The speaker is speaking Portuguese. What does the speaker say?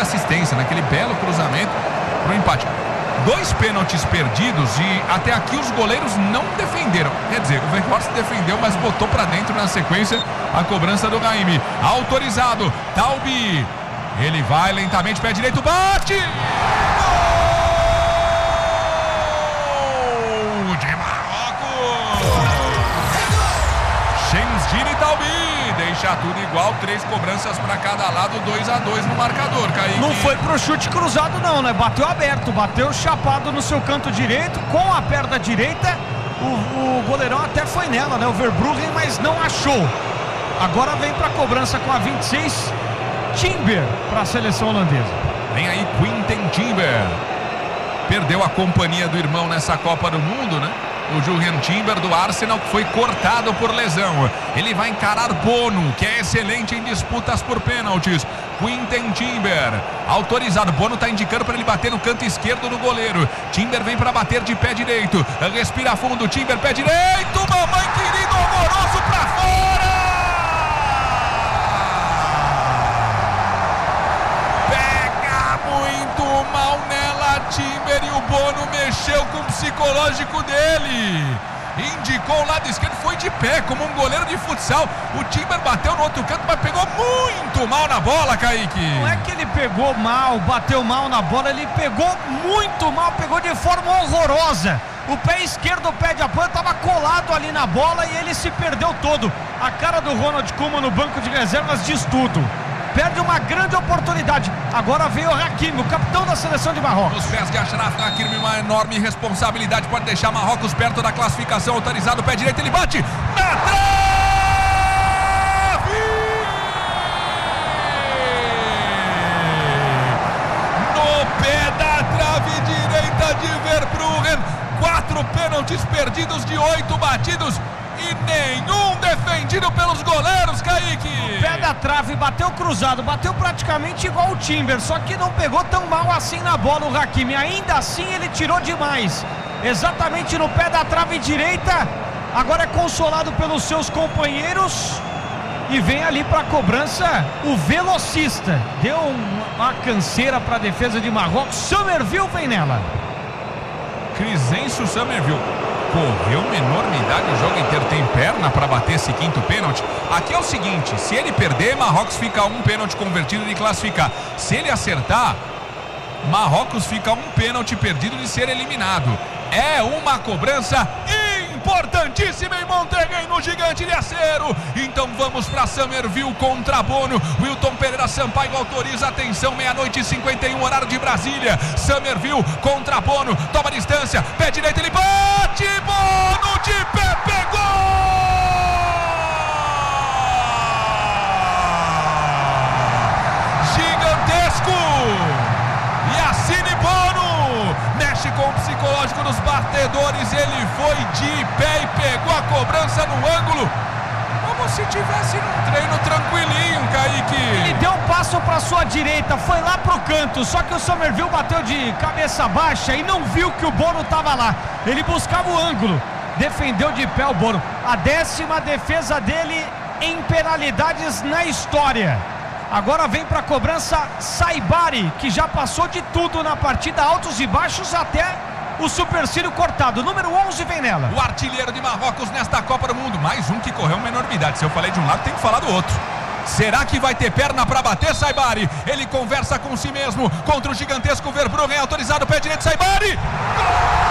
assistência, naquele belo cruzamento pro empate. 2 pênaltis perdidos e até aqui os goleiros não defenderam. Quer dizer, o Weghorst defendeu, mas botou pra dentro na sequência a cobrança do Raimi. Autorizado, Taubi. Ele vai lentamente, pé direito, bate! Gol de Marrocos! Shenziri Taubi. Deixa tudo igual, 3 cobranças para cada lado, 2-2 no marcador, Kaique. Não foi pro chute cruzado não, né? Bateu aberto, bateu chapado no seu canto direito, com a perna direita. O goleirão até foi nela, né? O Verbruggen, mas não achou. Agora vem pra cobrança com a 26, Timber, para a seleção holandesa. Vem aí Quinten Timber. Perdeu a companhia do irmão nessa Copa do Mundo, né? O Julian Timber do Arsenal, que foi cortado por lesão. Ele vai encarar Bono, que é excelente em disputas por pênaltis. Quinten Timber, autorizado. Bono está indicando para ele bater no canto esquerdo do goleiro. Timber vem para bater de pé direito. Respira fundo, Timber, pé direito. Mamãe querido, horroroso para fora. Pega muito mal nela, Timber, e o Bono mexeu com o psicológico dele. Indicou o lado esquerdo, foi de pé, como um goleiro de futsal. O Timber bateu no outro canto, mas pegou muito mal na bola, Kaique. Não é que ele pegou mal, bateu mal na bola, ele pegou muito mal, pegou de forma horrorosa. O pé esquerdo, o pé de apoio, estava colado ali na bola e ele se perdeu todo. A cara do Ronald Koeman no banco de reservas diz tudo. Perde uma grande oportunidade. Agora veio o Hakimi, o capitão da seleção de Marrocos. Nos pés de Achraf Hakimi, uma enorme responsabilidade. Pode deixar Marrocos perto da classificação. Autorizado, pé direito, ele bate na trave! No pé da trave direita de Verbruggen. 4 pênaltis perdidos de 8 batidos. E nenhum defendido pelos goleiros, Kaique. O pé da trave, bateu cruzado, bateu praticamente igual o Timber, só que não pegou tão mal assim na bola o Hakimi. Ainda assim ele tirou demais, exatamente no pé da trave direita. Agora é consolado pelos seus companheiros e vem ali para a cobrança o velocista. Deu uma canseira para a defesa de Marrocos. Summerville vem nela. Crescencio Summerville correu uma enormidade o jogo inteiro, tem perna para bater esse 5º pênalti. Aqui é o seguinte, se ele perder, Marrocos fica a 1 pênalti convertido de classificar. Se ele acertar, Marrocos fica a 1 pênalti perdido de ser eliminado. É uma cobrança importantíssima em Monterrey, no Gigante de Açero. Então vamos para Summerville contra Bono. Wilton Pereira Sampaio autoriza. Atenção, 00:51, horário de Brasília. Summerville contra Bono. Toma distância, pé direito, ele bate. Bono de pé, pegou! Gigantesco! Yassine Bono mexe com o psicológico dos batedores. Ele foi de pé e pegou a cobrança no ângulo, como se tivesse num treino tranquilinho, Kaique. Ele deu um passo para sua direita, foi lá pro canto, só que o Summerville bateu de cabeça baixa e não viu que o Bono estava lá. Ele buscava o ângulo, defendeu de pé o Bono. A 10ª defesa dele em penalidades na história. Agora vem para a cobrança Saibari, que já passou de tudo na partida, altos e baixos, até o supercílio cortado. Número 11 vem nela. O artilheiro de Marrocos nesta Copa do Mundo. Mais um que correu uma enormidade. Se eu falei de um lado, tem que falar do outro. Será que vai ter perna para bater, Saibari? Ele conversa com si mesmo contra o gigantesco Verbruggen. Autorizado, pé direito, Saibari!